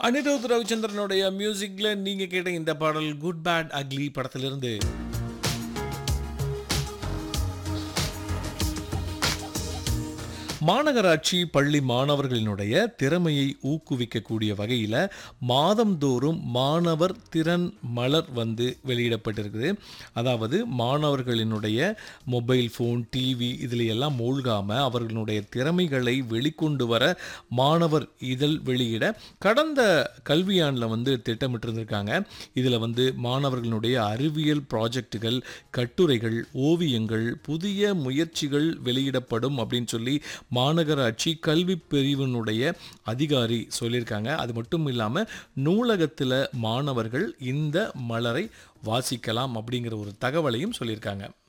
அனிருத் ரவிச்சந்திரனுடைய மியூசிக்ல நீங்க கேட்ட இந்த பாடல் குட் பேட் அக்லி படத்திலிருந்து. மாநகராட்சி பள்ளி மாணவர்களினுடைய திறமையை ஊக்குவிக்கக்கூடிய வகையில் மாதந்தோறும் மாணவர் திறன் மலர் வெளியிடப்பட்டிருக்குது. அதாவது மாணவர்களினுடைய மொபைல் ஃபோன், டிவி இதில் எல்லாம் மூழ்காமல் அவர்களுடைய திறமைகளை வெளிக்கொண்டு வர மாணவர் இதழ் வெளியிட கடந்த கல்வியாண்டில் திட்டமிட்டிருந்திருக்காங்க. இதில் மாணவர்களுடைய அறிவியல் ப்ராஜெக்டுகள், கட்டுரைகள், ஓவியங்கள், புதிய முயற்சிகள் வெளியிடப்படும் அப்படின்னு சொல்லி மாநகராட்சி கல்வி பிரிவினுடைய அதிகாரி சொல்லியிருக்காங்க. அது மட்டும் இல்லாமல் நூலகத்தில் மாணவர்கள் இந்த மலரை வாசிக்கலாம் அப்படிங்கிற ஒரு தகவலையும் சொல்லியிருக்காங்க.